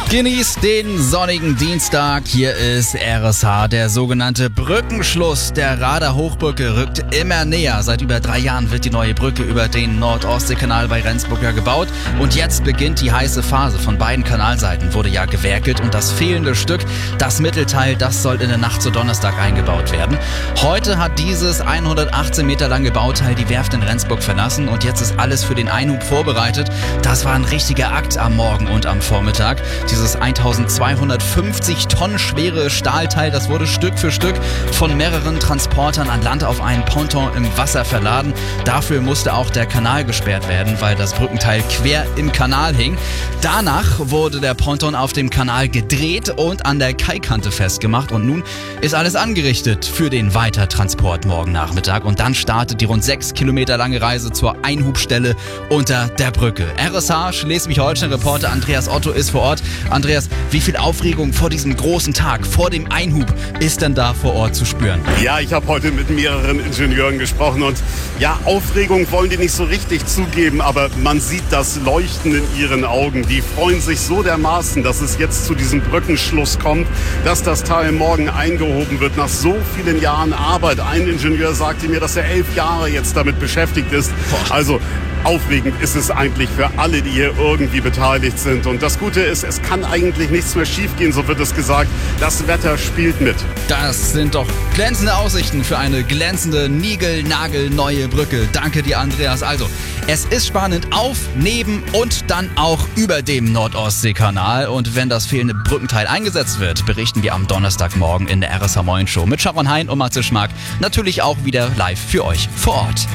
Genießt den sonnigen Dienstag. Hier ist RSH. Der sogenannte Brückenschluss der Rader Hochbrücke rückt immer näher. Seit über 3 Jahren wird die neue Brücke über den Nord-Ostsee-Kanal bei Rendsburg gebaut. Und jetzt beginnt die heiße Phase. Von beiden Kanalseiten wurde ja gewerkelt. Und das fehlende Stück, das Mittelteil, das soll in der Nacht zu Donnerstag eingebaut werden. Heute hat dieses 118 Meter lange Bauteil die Werft in Rendsburg verlassen. Und jetzt ist alles für den Einhub vorbereitet. Das war ein richtiger Akt am Morgen und am Vormittag. Dieses 1250 Tonnen schwere Stahlteil, das wurde Stück für Stück von mehreren Transportern an Land auf einen Ponton im Wasser verladen. Dafür musste auch der Kanal gesperrt werden, weil das Brückenteil quer im Kanal hing. Danach wurde der Ponton auf dem Kanal gedreht und an der Kaikante festgemacht. Und nun ist alles angerichtet für den Weitertransport morgen Nachmittag. Und dann startet die rund 6 Kilometer lange Reise zur Einhubstelle unter der Brücke. RSH Schleswig-Holstein-Reporter Andreas Otto ist vor Ort. Andreas, wie viel Aufregung vor diesem großen Tag, vor dem Einhub, ist denn da vor Ort zu spüren? Ja, ich habe heute mit mehreren Ingenieuren gesprochen und ja, Aufregung wollen die nicht so richtig zugeben, aber man sieht das Leuchten in ihren Augen. Die freuen sich so dermaßen, dass es jetzt zu diesem Brückenschluss kommt, dass das Teil morgen eingehoben wird nach so vielen Jahren Arbeit. Ein Ingenieur sagte mir, dass er 11 Jahre jetzt damit beschäftigt ist. Also aufregend ist es eigentlich für alle, die hier irgendwie beteiligt sind. Und das Gute ist, es kann eigentlich nichts mehr schiefgehen, so wird es gesagt. Das Wetter spielt mit. Das sind doch glänzende Aussichten für eine glänzende, niegelnagelneue Brücke. Danke dir, Andreas. Also, es ist spannend auf, neben und dann auch über dem Nord-Ostsee-Kanal. Und wenn das fehlende Brückenteil eingesetzt wird, berichten wir am Donnerstagmorgen in der RSH Morning Show mit Sharon Hein und Matze Schmack. Natürlich auch wieder live für euch vor Ort.